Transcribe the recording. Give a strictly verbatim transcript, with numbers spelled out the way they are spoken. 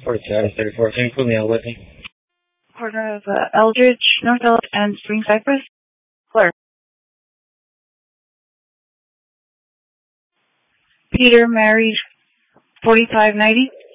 forty-two out of thirty-four. Can you put me on with me? Corner of uh, Eldridge, North Eldridge, and Spring Cypress. Clerk. Peter Mary, forty-five ninety.